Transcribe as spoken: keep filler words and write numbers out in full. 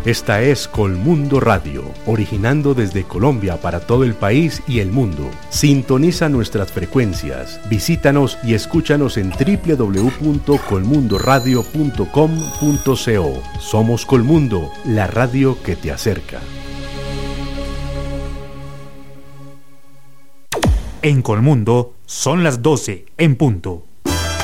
Esta es Colmundo Radio, originando desde Colombia para todo el país y el mundo. Sintoniza nuestras frecuencias, visítanos y escúchanos en doble u doble u doble u punto colmundo radio punto com punto co. Somos Colmundo, la radio que te acerca. En Colmundo son las doce en punto.